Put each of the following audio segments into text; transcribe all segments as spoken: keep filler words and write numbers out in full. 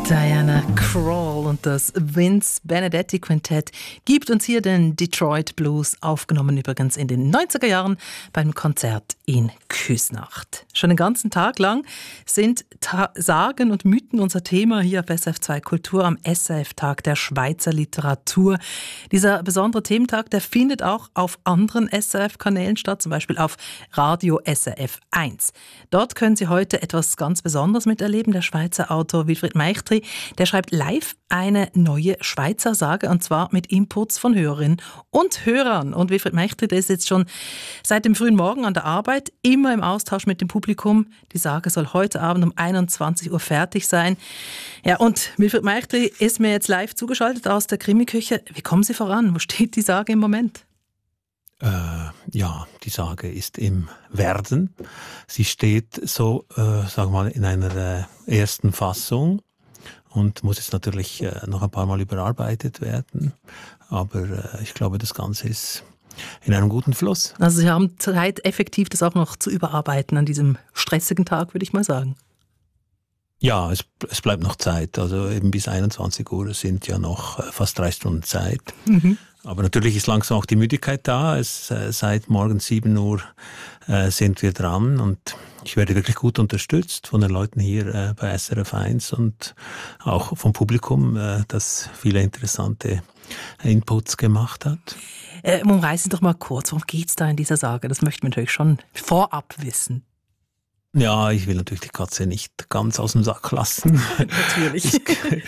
Diana Krall und das Vince Benedetti Quintett gibt uns hier den Detroit Blues, aufgenommen übrigens in den neunziger Jahren beim Konzert in Küsnacht. Schon den ganzen Tag lang sind Ta- Sagen und Mythen unser Thema hier auf S R F zwei Kultur am S R F-Tag der Schweizer Literatur. Dieser besondere Thementag, der findet auch auf anderen S R F-Kanälen statt, zum Beispiel auf Radio S R F eins. Dort können Sie heute etwas ganz Besonderes miterleben. Der Schweizer Autor Wilfried Meichtri, der schreibt live eine neue Schweizer Sage, und zwar mit Inputs von Hörerinnen und Hörern. Und Wilfried Meichtri, der ist jetzt schon seit dem frühen Morgen an der Arbeit, immer im Austausch mit dem Publikum. Die Sage soll heute Abend um einundzwanzig Uhr fertig sein. Ja, und Wilfried Meichtri ist mir jetzt live zugeschaltet aus der Krimi-Küche. Wie kommen Sie voran? Wo steht die Sage im Moment? Äh, ja, die Sage ist im Werden. Sie steht so, äh, sagen wir mal, in einer äh, ersten Fassung und muss jetzt natürlich äh, noch ein paar Mal überarbeitet werden. Aber äh, ich glaube, das Ganze ist in einem guten Fluss. Also Sie haben Zeit, effektiv das auch noch zu überarbeiten an diesem stressigen Tag, würde ich mal sagen. Ja, es, es bleibt noch Zeit. Also eben bis einundzwanzig Uhr sind ja noch äh, fast drei Stunden Zeit. Mhm. Aber natürlich ist langsam auch die Müdigkeit da. Es, äh, seit morgens sieben Uhr äh, sind wir dran und ich werde wirklich gut unterstützt von den Leuten hier äh, bei S R F eins und auch vom Publikum, äh, das viele interessante Inputs gemacht hat. Äh, umreißen Sie doch mal kurz, worum geht es da in dieser Sage? Das möchten wir natürlich schon vorab wissen. Ja, ich will natürlich die Katze nicht ganz aus dem Sack lassen. Natürlich. Es,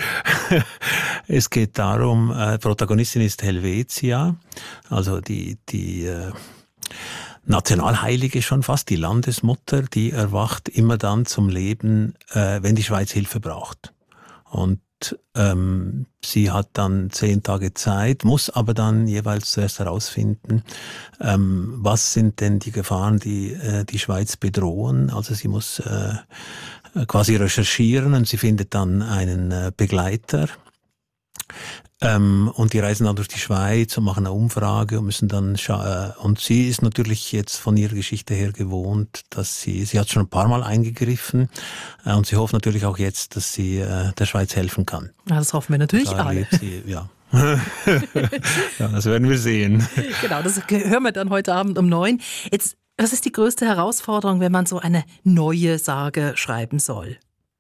es geht darum, äh, Protagonistin ist Helvetia, also die, die äh, Nationalheilige schon fast, die Landesmutter, die erwacht immer dann zum Leben, äh, wenn die Schweiz Hilfe braucht. Und ähm, sie hat dann zehn Tage Zeit, muss aber dann jeweils zuerst herausfinden, ähm, was sind denn die Gefahren, die äh, die Schweiz bedrohen. Also sie muss äh, quasi recherchieren und sie findet dann einen äh, Begleiter. Ähm, und die reisen dann durch die Schweiz und machen eine Umfrage und müssen dann scha- äh, und sie ist natürlich jetzt von ihrer Geschichte her gewohnt, dass sie, sie hat schon ein paar Mal eingegriffen äh, und sie hofft natürlich auch jetzt, dass sie äh, der Schweiz helfen kann. Ja, das hoffen wir natürlich da alle. Sie, ja. Ja, das werden wir sehen. Genau, das hören wir dann heute Abend um neun. Jetzt, was ist die größte Herausforderung, wenn man so eine neue Sage schreiben soll?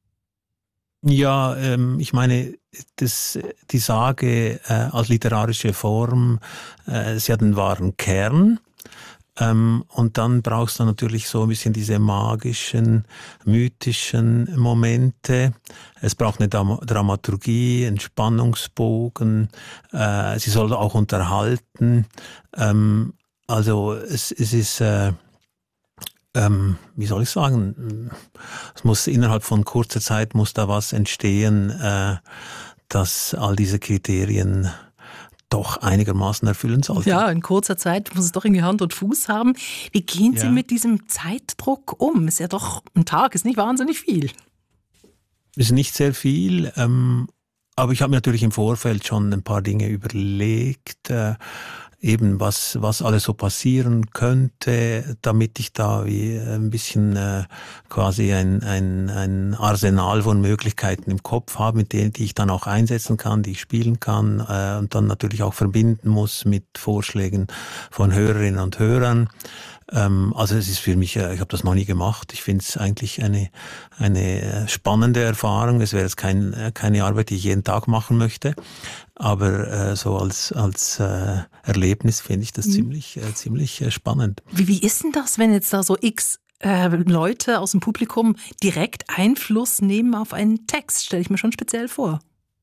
Ja, ähm, ich meine, das, die Sage äh, als literarische Form, äh, sie hat einen wahren Kern. Ähm, und dann brauchst du natürlich so ein bisschen diese magischen, mythischen Momente. Es braucht eine Dram- Dramaturgie, einen Spannungsbogen. Äh, sie soll auch unterhalten. Ähm, also es, es ist... Äh, Ähm, wie soll ich sagen, es muss innerhalb von kurzer Zeit muss da was entstehen, äh, dass all diese Kriterien doch einigermaßen erfüllen sollten. Ja, in kurzer Zeit muss es doch irgendwie Hand und Fuß haben. Wie gehen Sie Ja. mit diesem Zeitdruck um? Ist ja doch, ein Tag ist nicht wahnsinnig viel. Ist nicht sehr viel, ähm, aber ich habe mir natürlich im Vorfeld schon ein paar Dinge überlegt, äh, eben was was alles so passieren könnte, damit ich da wie ein bisschen äh, quasi ein ein ein Arsenal von Möglichkeiten im Kopf habe, mit denen die ich dann auch einsetzen kann, die ich spielen kann äh, und dann natürlich auch verbinden muss mit Vorschlägen von Hörerinnen und Hörern. Ähm, also es ist für mich, äh, ich habe das noch nie gemacht. Ich finde es eigentlich eine eine spannende Erfahrung. Es wäre jetzt kein, keine Arbeit, die ich jeden Tag machen möchte. Aber äh, so als, als äh, Erlebnis finde ich das mhm. ziemlich, äh, ziemlich äh, spannend. Wie, wie ist denn das, wenn jetzt da so x äh, Leute aus dem Publikum direkt Einfluss nehmen auf einen Text? Stelle ich mir schon speziell vor.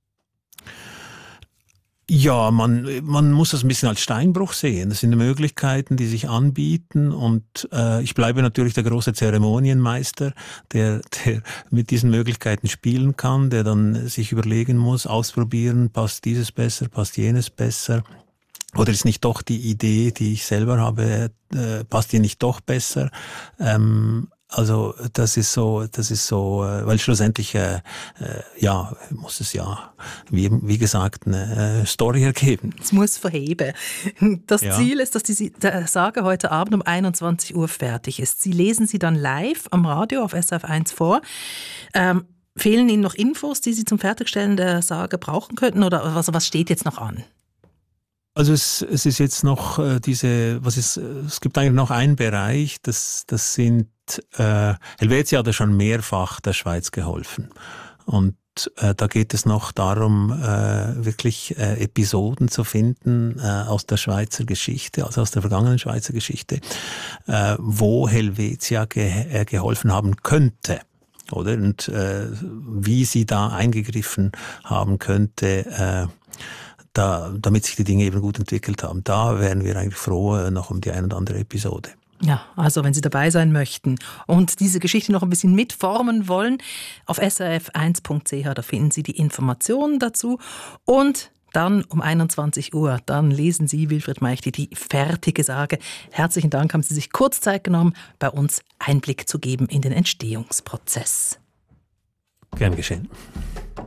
Ja, man, man muss das ein bisschen als Steinbruch sehen. Das sind Möglichkeiten, die sich anbieten und äh, ich bleibe natürlich der große Zeremonienmeister, der, der mit diesen Möglichkeiten spielen kann, der dann sich überlegen muss, ausprobieren, passt dieses besser, passt jenes besser. Oder ist nicht doch die Idee, die ich selber habe, äh, passt die nicht doch besser? Ähm, Also das ist so, das ist so, weil schlussendlich äh, äh, ja muss es ja wie wie gesagt eine äh, Story ergeben. Es muss verheben. Das ja. Ziel ist, dass die Sage heute Abend um einundzwanzig Uhr fertig ist. Sie lesen sie dann live am Radio auf S R F eins vor. Ähm, Fehlen Ihnen noch Infos, die Sie zum Fertigstellen der Sage brauchen könnten? Oder was, was steht jetzt noch an? Also es, es ist jetzt noch äh, diese, was ist, es gibt eigentlich noch einen Bereich, das, das sind, äh, Helvetia hat ja schon mehrfach der Schweiz geholfen. Und äh, da geht es noch darum, äh, wirklich äh, Episoden zu finden äh, aus der Schweizer Geschichte, also aus der vergangenen Schweizer Geschichte, äh, wo Helvetia ge äh, geholfen haben könnte. Oder? Und äh, wie sie da eingegriffen haben könnte, äh, Da, damit sich die Dinge eben gut entwickelt haben. Da wären wir eigentlich froh äh, noch um die ein oder andere Episode. Ja, also wenn Sie dabei sein möchten und diese Geschichte noch ein bisschen mitformen wollen, auf S R F eins punkt c h, da finden Sie die Informationen dazu. Und dann um einundzwanzig Uhr, dann lesen Sie, Wilfried Meichli, die fertige Sage. Herzlichen Dank, haben Sie sich kurz Zeit genommen, bei uns Einblick zu geben in den Entstehungsprozess. Gern geschehen.